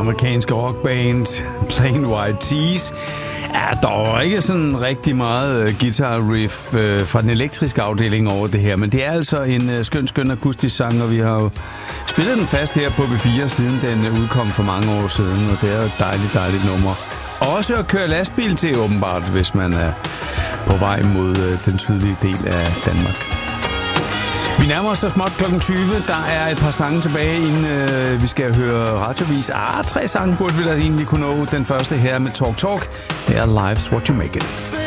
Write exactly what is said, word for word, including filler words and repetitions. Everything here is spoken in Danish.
amerikanske rockband Plain White T's. Ja, der var ikke sådan rigtig meget guitar riff øh, fra den elektriske afdeling over det her, men det er altså en øh, skøn, skøn akustisk sang, og vi har jo spillet den fast her på B fire, siden den øh, udkom for mange år siden, og det er jo et dejligt, dejligt nummer. Også at køre lastbil til, åbenbart, hvis man er på vej mod øh, den sydlige del af Danmark. Vi nærmer os så småt klokken tyve. Der er et par sange tilbage, inden øh, vi skal høre radiovis. Ah, tre sange burde vi da egentlig kunne nå. Den første her med Talk Talk. Her er Life's What You Make It.